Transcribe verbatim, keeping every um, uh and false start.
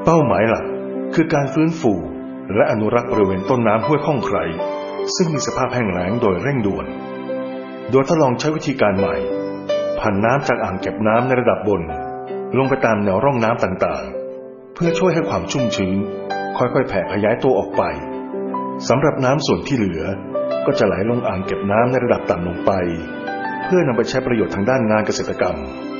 เป้าหมายหลักคือการฟื้นฟูและอนุรักษ์บริเวณต้นน้ำห้วยข้องไครซึ่งมีสภาพแห้งแล้งโดยเร่งด่วนโดยทดลองใช้วิธีการใหม่ผ่านน้ำจากอ่างเก็บน้ำในระดับบนลงไปตามแนวร่องน้ำต่างๆเพื่อช่วยให้ความชุ่มชื้นค่อยๆแผ่ขยายตัวออกไปสำหรับน้ำส่วนที่เหลือก็จะไหลลงอ่างเก็บน้ำในระดับต่ำลงไปเพื่อนำไปใช้ประโยชน์ทางด้านงานเกษตรกรรม